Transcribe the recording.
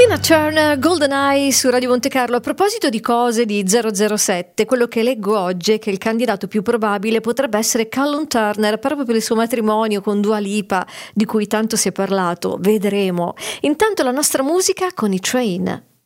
Tina Turner, GoldenEye su Radio Monte Carlo. A proposito di cose di 007, quello che leggo oggi è che il candidato più probabile potrebbe essere Callum Turner, proprio per il suo matrimonio con Dua Lipa, di cui tanto si è parlato. Vedremo. Intanto la nostra musica con i Train.